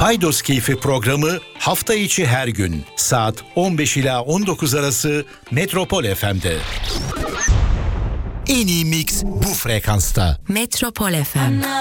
Paydos Keyfi programı hafta içi her gün saat 15 ila 19 arası Metropol FM'de. En iyi mix bu frekansta. Metropol FM.